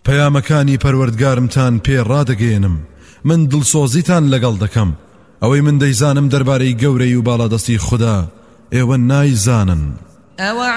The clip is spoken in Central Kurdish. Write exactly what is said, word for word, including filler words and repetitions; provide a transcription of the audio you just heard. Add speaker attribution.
Speaker 1: پەیامەکانی پەروەردگارمتان پێ ڕادەگەێنم، من دڵسۆزیتان لەگەڵ دەکەم، ئەوەی من دەیزانم دەربارەی گەورەی و باڵادەستی خوددا ئێوە نایزانن.